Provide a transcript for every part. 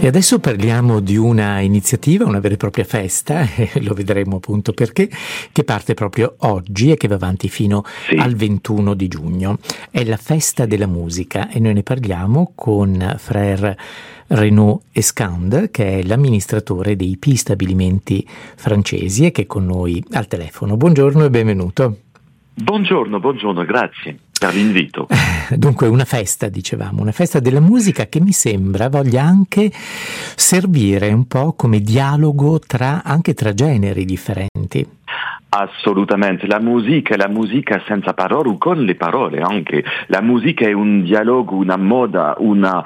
E adesso parliamo di una iniziativa, una vera e propria festa, e lo vedremo appunto perché, che parte proprio oggi e che va avanti fino al 21 di giugno. È la festa della musica e noi ne parliamo con Frère Renaud Escande, che è l'amministratore dei Pi Stabilimenti francesi e che è con noi al telefono. Buongiorno e benvenuto. Buongiorno, grazie per l'invito. Dunque una festa, dicevamo, una festa della musica che mi sembra voglia anche servire un po' come dialogo anche tra generi differenti. Assolutamente, la musica senza parole, con le parole anche. La musica è un dialogo, una moda, una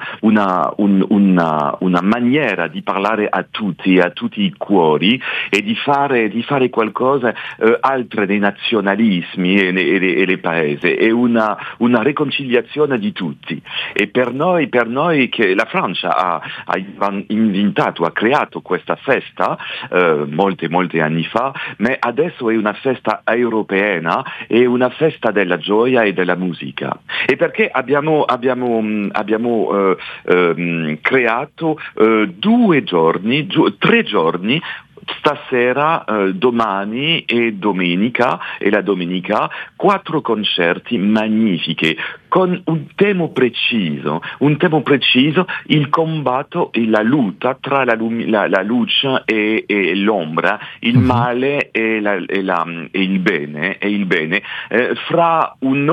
maniera di parlare a tutti i cuori e di fare qualcosa altre dei nazionalismi e le paesi. È una riconciliazione di tutti. E per noi che la Francia ha inventato, ha creato questa festa molti anni fa, ma adesso è una festa europea e una festa della gioia e della musica. E perché abbiamo creato 3 giorni, stasera, domani e la domenica, 4 concerti magnifici con un tema preciso, il combatto e la lotta tra la luce e l'ombra, il male e il bene, fra un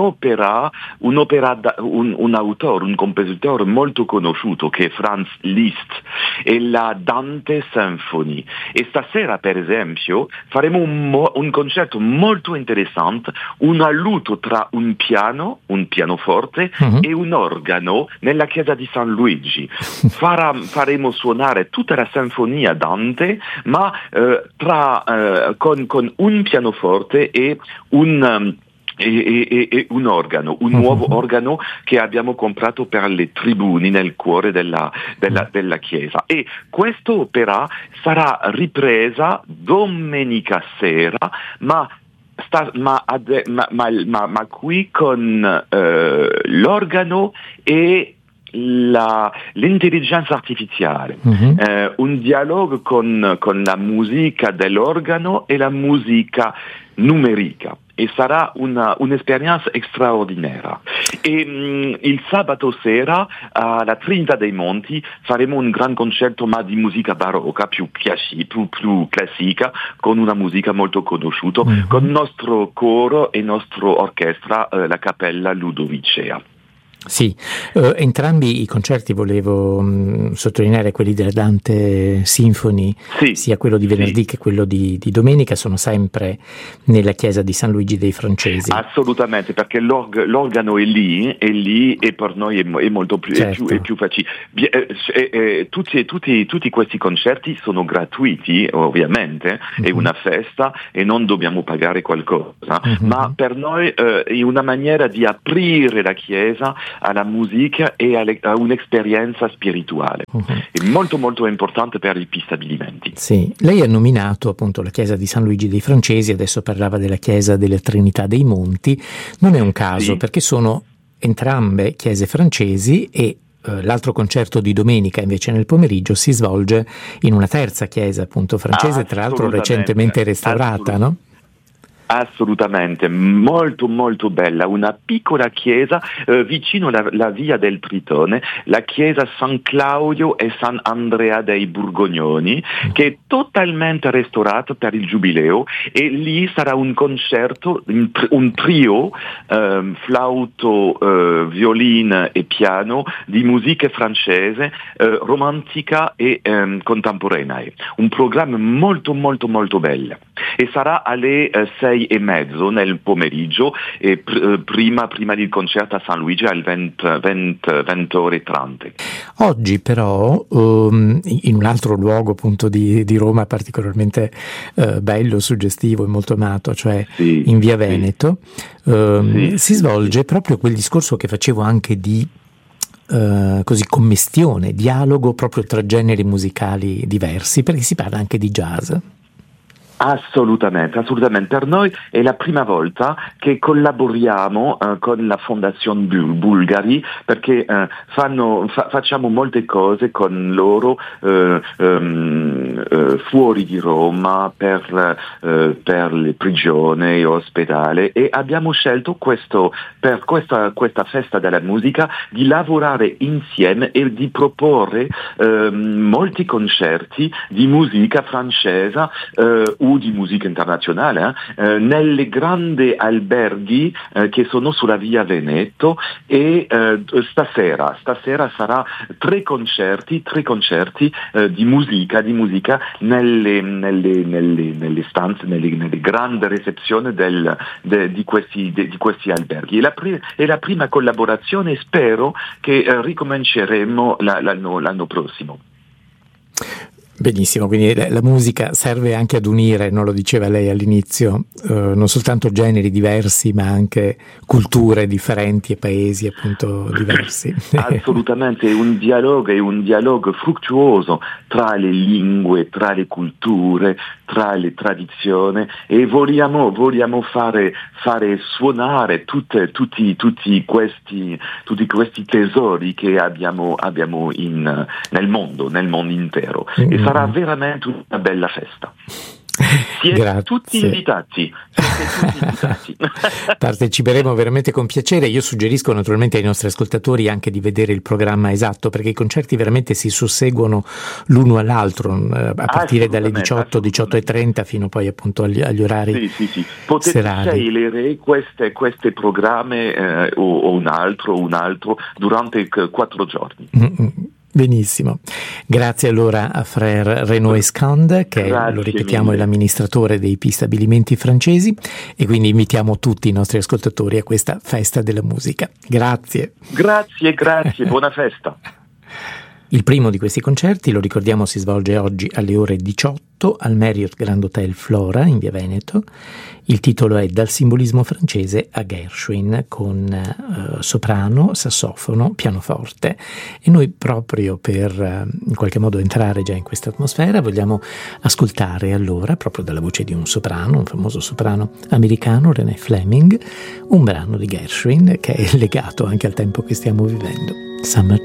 autore, un compositore molto conosciuto che è Franz Liszt e la Dante Symphony. E stasera, per esempio, faremo un concerto molto interessante, un alluto tra un pianoforte e un organo nella chiesa di San Luigi. Faremo suonare tutta la sinfonia Dante, ma con un pianoforte e un organo, un nuovo organo che abbiamo comprato per le tribune nel cuore della chiesa. E quest'opera sarà ripresa domenica sera, ma qui con l'organo e l'intelligenza artificiale, un dialogo con la musica dell'organo e la musica numerica. E sarà un'esperienza straordinaria. E il sabato sera alla Trinità dei Monti faremo un gran concerto ma di musica barocca, più classica, con una musica molto conosciuta, con il nostro coro e nostro orchestra, la Cappella Ludovicea. Sì, entrambi i concerti volevo sottolineare, quelli della Dante Symphony, sia quello di venerdì che quello di domenica, sono sempre nella chiesa di San Luigi dei Francesi. Assolutamente, perché l'organo è lì e per noi è molto più, certo. è più facile. Tutti questi concerti sono gratuiti, ovviamente, è una festa e non dobbiamo pagare qualcosa, ma per noi è una maniera di aprire la chiesa alla musica e a un'esperienza spirituale. È molto molto importante per i Pi Stabilimenti. Sì, lei ha nominato appunto la chiesa di San Luigi dei Francesi, adesso parlava della chiesa della Trinità dei Monti. Non è un caso, perché sono entrambe chiese francesi e l'altro concerto di domenica invece nel pomeriggio si svolge in una terza chiesa appunto francese, tra l'altro recentemente restaurata, no? Assolutamente, molto molto bella, una piccola chiesa vicino alla via del Tritone, la chiesa San Claudio e San Andrea dei Borgognoni, che è totalmente restaurata per il Giubileo, e lì sarà un concerto, un trio, flauto, violino e piano, di musica francese, romantica e contemporanea. Un programma molto molto molto bello, e sarà alle 6:30 nel pomeriggio, e prima del concerto a San Luigi alle 20:30. Oggi però in un altro luogo appunto di Roma particolarmente bello, suggestivo e molto amato, cioè in Via Veneto, si svolge proprio quel discorso che facevo anche di commestione, dialogo proprio tra generi musicali diversi, perché si parla anche di jazz. Assolutamente. Per noi è la prima volta che collaboriamo con la Fondazione Bulgari, perché facciamo molte cose con loro fuori di Roma per le prigioni e ospedali, e abbiamo scelto per questa festa della musica di lavorare insieme e di proporre molti concerti di musica francese o di musica internazionale nelle grandi alberghi che sono sulla via Veneto, e stasera sarà tre concerti di musica nelle stanze, nelle grandi recepzioni di questi alberghi. È la prima collaborazione, e spero che ricominceremo l'anno prossimo. Benissimo, quindi la musica serve anche ad unire, non lo diceva lei all'inizio, non soltanto generi diversi, ma anche culture differenti e paesi appunto diversi. Assolutamente, è un dialogo fruttuoso tra le lingue, tra le culture, tra le tradizioni, e vogliamo fare suonare tutti questi tesori che abbiamo nel mondo intero. E sarà veramente una bella festa. Siete tutti invitati. Parteciperemo veramente con piacere. Io suggerisco naturalmente ai nostri ascoltatori anche di vedere il programma esatto, perché i concerti veramente si susseguono l'uno all'altro, a partire dalle 18:30 fino poi appunto agli orari sì. Potete serali. scegliere queste programmi o un altro durante 4 giorni. Benissimo, grazie allora a Frère Renaud Escande, che lo ripetiamo è l'amministratore dei P-stabilimenti francesi, e quindi invitiamo tutti i nostri ascoltatori a questa festa della musica. Grazie, buona festa. Il primo di questi concerti, lo ricordiamo, si svolge oggi alle ore 18 al Marriott Grand Hotel Flora in via Veneto. Il titolo è Dal simbolismo francese a Gershwin, con soprano, sassofono, pianoforte, e noi proprio per in qualche modo entrare già in questa atmosfera vogliamo ascoltare allora, proprio dalla voce di un soprano, un famoso soprano americano, René Fleming, un brano di Gershwin che è legato anche al tempo che stiamo vivendo, Summertime.